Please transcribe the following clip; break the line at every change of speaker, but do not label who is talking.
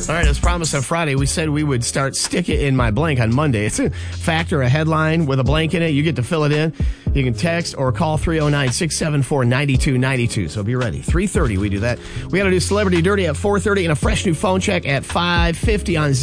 All right, as promised on Friday, we said we would start Stick It in My Blank on Monday. It's a fact or a headline with a blank in it. You get to fill it in. You can text or call 309-674-9292. So be ready. 3:30 we do that. We got to do Celebrity Dirty at 4:30 and a fresh new phone check at 5:50 on